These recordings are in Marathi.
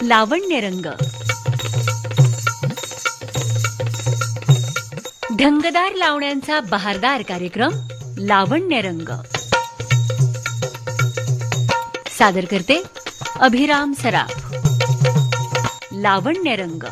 लावण्यरंग. ढंगदार लावण्यांचा बहारदार कार्यक्रम लावण्यरंग. सादर करते अभिराम सराफ. लावण्यरंग.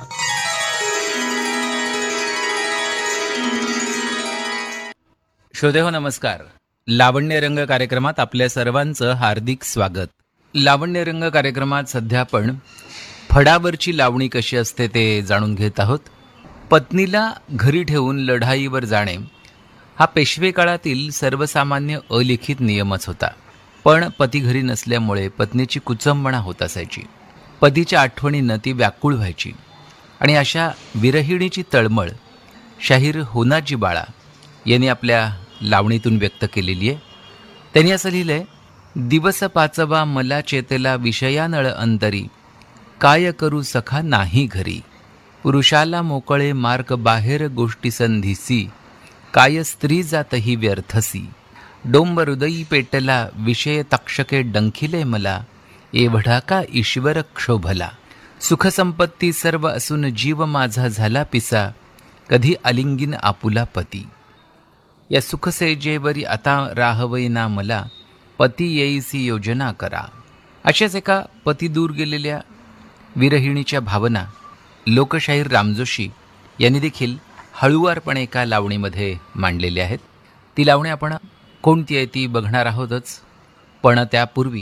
श्रोतेहो नमस्कार. लावण्यरंग कार्यक्रमात आपल्या सर्वांचं हार्दिक स्वागत. लावण्यरंग कार्यक्रमात सध्या आपण फडावरची लावणी कशी असते ते जाणून घेत आहोत. पत्नीला घरी ठेवून लढाईवर जाणे हा पेशवे काळातील सर्वसामान्य अलिखित नियमच होता. पण पती घरी नसल्यामुळे पत्नीची कुचंबणा होत असायची. पतीच्या आठवणीनं ती व्याकुळ व्हायची आणि अशा विरहिणीची तळमळ शाहीर होनाजी बाळा यांनी आपल्या लावणीतून व्यक्त केलेली आहे. त्यांनी असं लिहिलंय: दिवस पाचवा मला चेतेला विषयानळ अंतरी, काय करू सखा नाही घरी, पुरुषाला मोकळे मार्ग बाहेर गोष्टी संधीसी, काय स्त्री जातही व्यर्थसी, डोंब हृदयी पेटला विषय तक्षके डंखिले मला, एवढा का ईश्वर क्षोभला, सुखसंपत्ती सर्व असून जीव माझा झाला पिसा, कधी अलिंगीन आपुला पती, या सुखसेजेवरी आता राहवैना मला, पती येईसी योजना करा. अशाच एका पती दूर गेलेल्या विरहिणीच्या भावना लोकशाहीर रामजोशी यांनी देखील हळुवारपणे एका लावणीमध्ये मांडलेल्या आहेत. ती लावणी आपण कोणती आहे ती बघणार आहोतच, पण त्यापूर्वी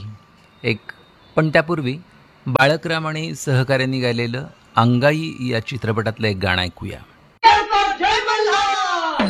बाळकराम आणि सहकाऱ्यांनी गायलेलं अंगाई या चित्रपटातलं एक गाणं ऐकूया.